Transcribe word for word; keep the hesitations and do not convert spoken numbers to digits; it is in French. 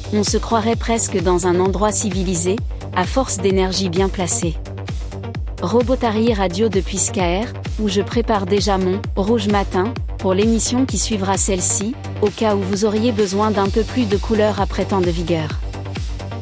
On se croirait presque dans un endroit civilisé, à force d'énergie bien placée. Robotari Radio depuis Skaer, où je prépare déjà mon « Rouge Matin » pour l'émission qui suivra celle-ci, au cas où vous auriez besoin d'un peu plus de couleur après tant de vigueur.